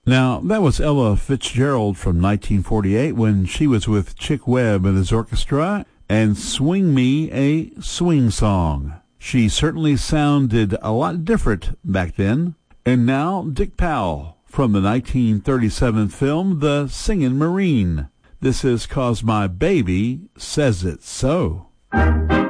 Now, that was Ella Fitzgerald from 1948 when she was with Chick Webb and his orchestra and Swing Me a Swing Song. She certainly sounded a lot different back then. And now, Dick Powell from the 1937 film The Singin' Marine. This is 'Cause My Baby Says It's So.